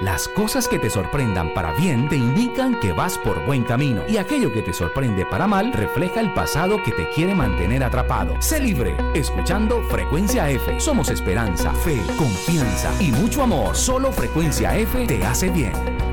Las cosas que te sorprendan para bien te indican que vas por buen camino, y aquello que te sorprende para mal refleja el pasado que te quiere mantener atrapado. Sé libre, escuchando Frecuencia F. Somos esperanza, fe, confianza y mucho amor. Solo Frecuencia F te hace bien.